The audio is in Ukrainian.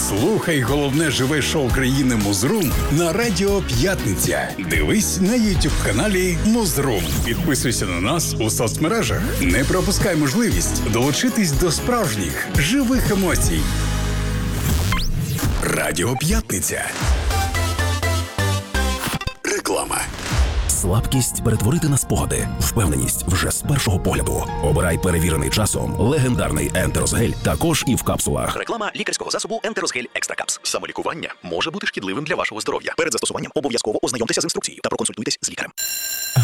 Слухай головне живе шоу країни Музрум на Радіо П'ятниця. Дивись на YouTube-каналі Музрум. Підписуйся на нас у соцмережах. Не пропускай можливість долучитись до справжніх живих емоцій. Радіо П'ятниця. Реклама. Слабкість перетворити на спогади. Впевненість вже з першого погляду. Обирай перевірений часом легендарний Ентерозгель, також і в капсулах. Реклама лікарського засобу Ентерозгель Екстра Капс. Самолікування може бути шкідливим для вашого здоров'я. Перед застосуванням обов'язково ознайомтеся з інструкцією та проконсультуйтесь з лікарем.